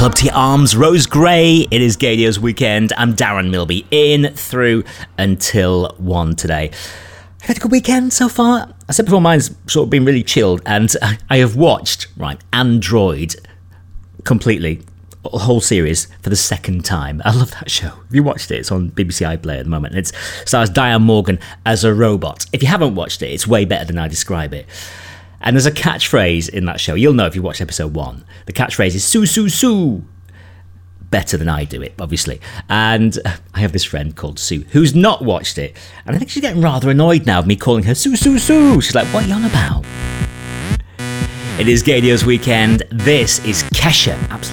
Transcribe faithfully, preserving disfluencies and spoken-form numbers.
Club to your arms, Rose Gray. It is Gadio's weekend. I'm Darren Milby, in, through, until one today. I've had a good weekend so far. I said before, mine's sort of been really chilled, and I have watched, right, Android completely, a whole series for the second time. I love that show. Have you watched it? It's on B B C iPlayer at the moment. It stars Diane Morgan as a robot. If you haven't watched it, it's way better than I describe it. And there's a catchphrase in that show. You'll know if you watch episode one. The catchphrase is "Sue, Sue, Sue." Better than I do it, obviously. And I have this friend called Sue who's not watched it. And I think she's getting rather annoyed now of me calling her Sue, Sue, Sue. She's like, what are you on about? It is Gadio's weekend. This is Kesha. Absolutely.